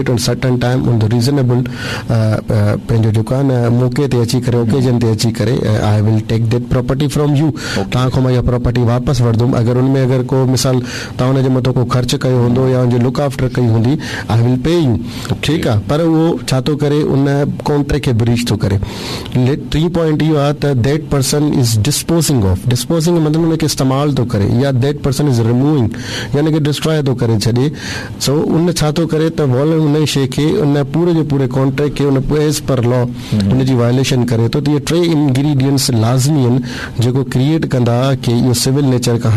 Date on certain time on the reasonable पंहिंजो जेको आहे न मौक़े ते अची करे ओकेजन ते अची करे I will tech that property from U, तव्हां खां मां इहा प्रॉपर्टी वापसि वठंदुमि। अगरि उनमें अगरि को मिसाल तव्हां हुनजे मथां को ख़र्च कयो हूंदो या हुनजी लुक आफ्टर कई हूंदी, आई विल पे यू, ठीकु आहे। पर उहो छा थो करे, उन कॉन्ट्रैक्ट खे ब्रीच थो करे। 3 पॉइंट इहो आहे त that person is disposing of, disposing मतिलबु उनखे इस्तेमालु थो करे, या दैट पर्सन इज़ रिमूविंग यानी कि डिस्ट्रॉय थो करे छॾे। सो उन छा थो करे त उन शइ खे उन पूरे जे पूरे कॉन्ट्रैक्ट खे उन एज़ पर लॉ उनजी वायलेशन करे थो। त इहे 3 इंग्रीडियंट्स लाज़मी आहिनि जेको क्रिएट कंदा कि इहो सिविल नेचर खां